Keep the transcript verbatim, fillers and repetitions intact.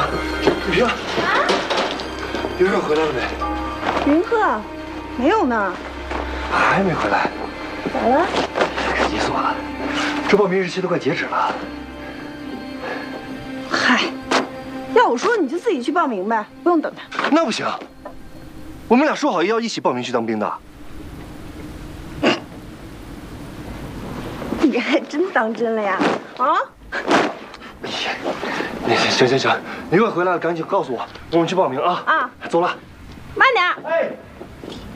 雨萍，啊，云鹤回来了没？ 云鹤，没有呢， 还没回来。 咋了？ 可急死我了，这报名日期都快截止了。 嗨，要我说你就自己去报名呗，不用等他。 那不行，我们俩说好要一起报名去当兵的。 你还真当真了呀？啊？ 哎呀，那行行行，你快回来了，赶紧告诉我，我们去报名啊！ 啊， 走了， 慢点。 哎。